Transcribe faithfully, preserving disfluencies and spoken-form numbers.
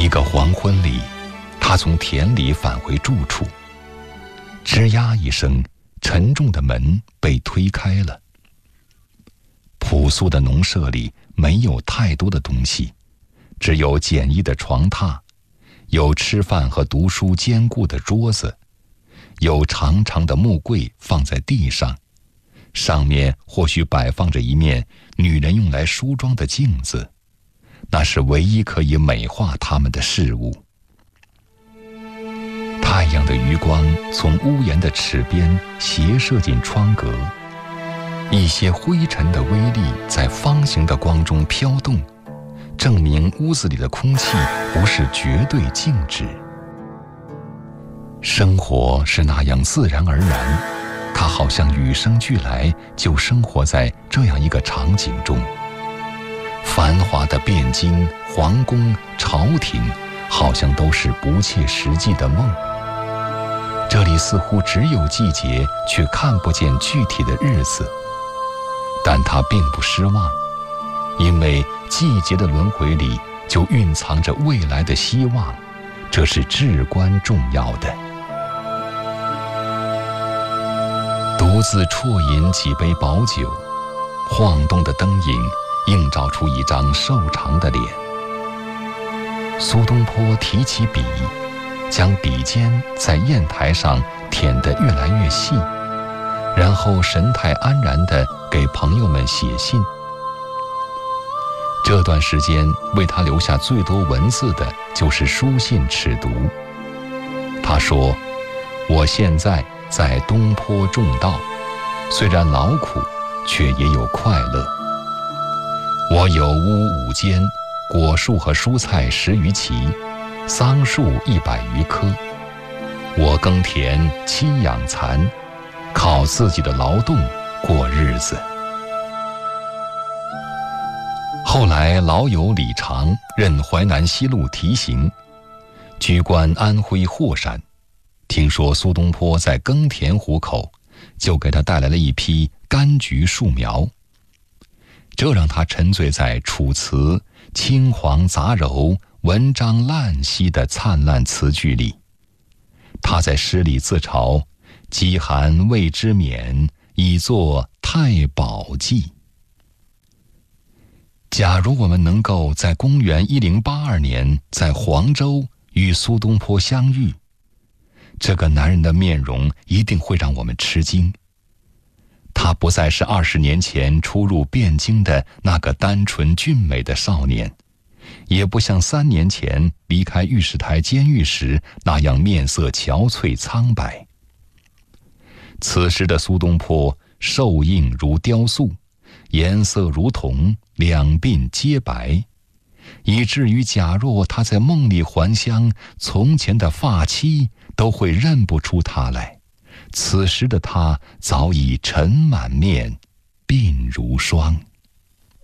一个黄昏里，他从田里返回住处，吱呀一声，沉重的门被推开了。朴素的农舍里没有太多的东西，只有简易的床榻，有吃饭和读书兼顾的桌子，有长长的木柜放在地上，上面或许摆放着一面女人用来梳妆的镜子，那是唯一可以美化她们的事物。太阳的余光从屋檐的齿边斜射进窗格，一些灰尘的微粒在方形的光中飘动，证明屋子里的空气不是绝对静止。生活是那样自然而然，它好像与生俱来就生活在这样一个场景中。繁华的汴京、皇宫、朝廷，好像都是不切实际的梦。这里似乎只有季节，却看不见具体的日子。但他并不失望，因为季节的轮回里就蕴藏着未来的希望，这是至关重要的。独自啜饮几杯薄酒，晃动的灯影映照出一张瘦长的脸。苏东坡提起笔，将笔尖在砚台上舔得越来越细，然后神态安然地给朋友们写信。这段时间为他留下最多文字的就是书信尺牍。他说：“我现在在东坡种稻，虽然劳苦，却也有快乐。我有屋五间，果树和蔬菜十余畦，桑树一百余棵。我耕田妻养蚕，靠自己的劳动过日子。”后来老友李常任淮南西路提刑，居官安徽霍山，听说苏东坡在耕田糊口，就给他带来了一批柑橘树苗，这让他沉醉在楚辞青黄杂糅、文章烂兮的灿烂词句里。他在诗里自嘲：“饥寒未知免，以作太保记。”假如我们能够在公元一零八二年在黄州与苏东坡相遇，这个男人的面容一定会让我们吃惊。他不再是二十年前初入汴京的那个单纯俊美的少年，也不像三年前离开御史台监狱时那样面色憔悴苍白。此时的苏东坡瘦硬如雕塑，颜色如铜，两鬓皆白，以至于假若他在梦里还乡，从前的发妻都会认不出他来。此时的他早已尘满面，鬓如霜。